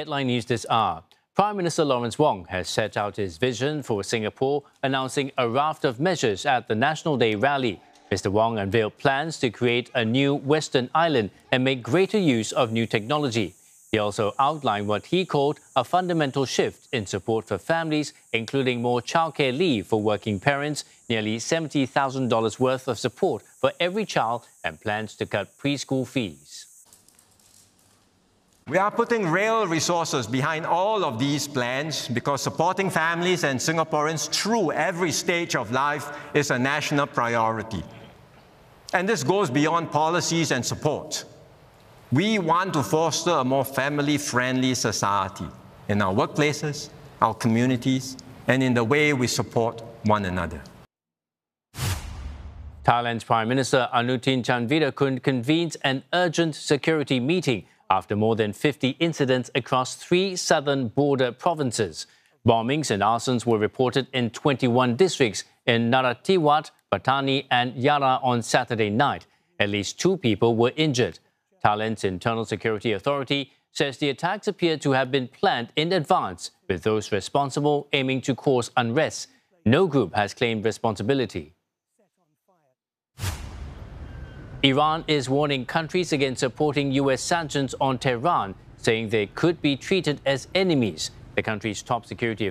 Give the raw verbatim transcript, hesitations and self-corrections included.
Headline news this hour. Prime Minister Lawrence Wong has set out his vision for Singapore, announcing a raft of measures at the National Day rally. Mister Wong unveiled plans to create a new Western island and make greater use of new technology. He also outlined what he called a fundamental shift in support for families, including more childcare leave for working parents, nearly seventy thousand dollars worth of support for every child, and plans to cut preschool fees. We are putting real resources behind all of these plans because supporting families and Singaporeans through every stage of life is a national priority. And this goes beyond policies and support. We want to foster a more family-friendly society in our workplaces, our communities, and in the way we support one another. Thailand's Prime Minister Anutin Charnvirakul convenes an urgent security meeting after more than fifty incidents across three southern border provinces. Bombings and arsons were reported in twenty-one districts in Narathiwat, Pattani and Yara on Saturday night. At least two people were injured. Thailand's Internal Security Authority says the attacks appear to have been planned in advance, with those responsible aiming to cause unrest. No group has claimed responsibility. Iran is warning countries against supporting U S sanctions on Tehran, saying they could be treated as enemies. The country's top security